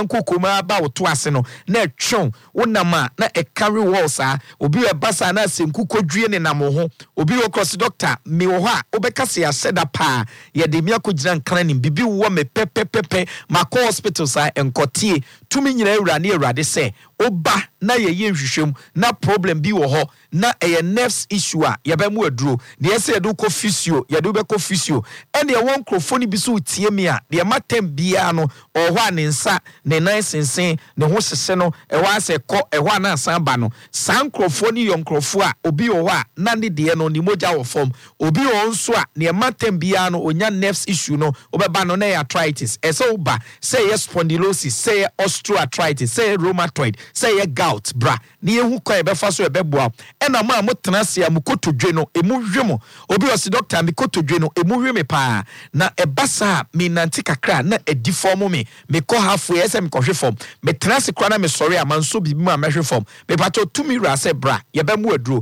nkokoma ba woto ase no na twon wonama na e carry walls obi we basa na senkukodwie ne namo ho obi wo cross doctor me wo ha obekase ya seda pa ye de mi akogina nkran ni bibi wo me pepepepe mako hospital sa enkotie tumi nyina awurade se oba na ye nhwehwem na problem bi wo ho na eye nerves issue a ye ba mu aduro de yese ye do ko physio ye do be ko physio ene ye won krofoni bi so tie mi a de matem bia no o ho ne nsa ne nan sensen ne ho hye no e wa se ko e ho na san ba no san krofoni yon krofo a obi wo a na ne de no ni moja wo form obi wo nso a ne matem bia no onya nerves issue no obeba no na arthritis e se oba say ye spondylosis say osteoarthritis say rheumatoid say ye gout bra ne ye hu kwa e be fa so e be boa ena ma mo tenase am kotodwe no emu hwemo obi o si doctor mi kotodwe no emu hweme pa na e basa mi nanti kakra na edi form me ko halfway ese me ko hwe form me tenase kra na me sorry amanso bibi ma me hwe form me pato tumi ra se bra ye be mu aduro